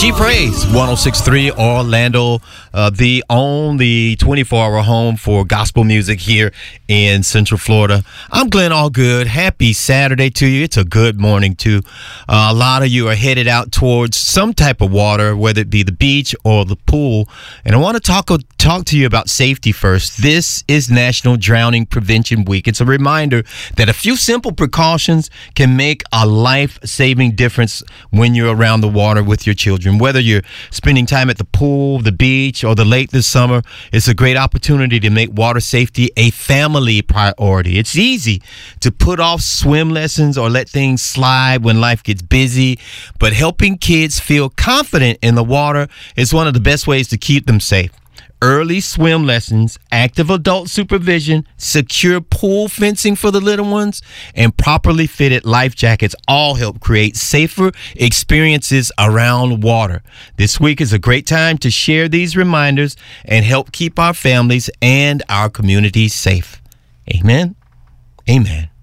G Praise 106.3 Orlando, the only 24-hour home for gospel music here in Central Florida. I'm Glenn Allgood. Happy Saturday to you. It's a good morning too. A lot of you are headed out towards some type of water, whether it be the beach or the pool. And I want to talk to you about safety first. This is National Drowning Prevention Week. It's a reminder that a few simple precautions can make a life-saving difference when you're around the water with your children. Whether you're spending time at the pool, the beach, or the lake this summer, it's a great opportunity to make water safety a family priority. It's easy to put off swim lessons or let things slide when life gets busy, but helping kids feel confident in the water is one of the best ways to keep them safe. Early swim lessons, active adult supervision, secure pool fencing for the little ones, and properly fitted life jackets all help create safer experiences around water. This week is a great time to share these reminders and help keep our families and our communities safe. Amen. Amen.